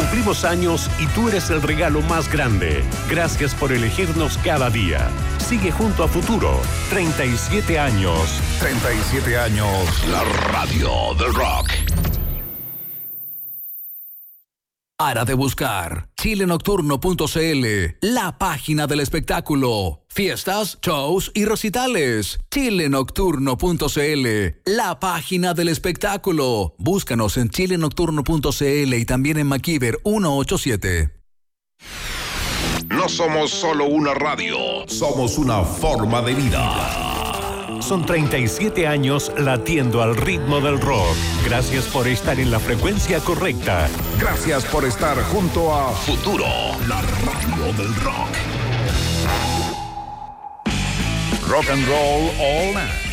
Cumplimos años y tú eres el regalo más grande. Gracias por elegirnos cada día. Sigue junto a Futuro. 37 años. 37 años. La radio del rock. Para de buscar chilenocturno.cl, la página del espectáculo. Fiestas, shows y recitales. chilenocturno.cl, la página del espectáculo. Búscanos en chilenocturno.cl y también en MacIver 187. No somos solo una radio, Somos una forma de vida. Son 37 años latiendo al ritmo del rock. Gracias por estar en la frecuencia correcta. Gracias por estar junto a Futuro, la radio del rock. Rock and roll all night.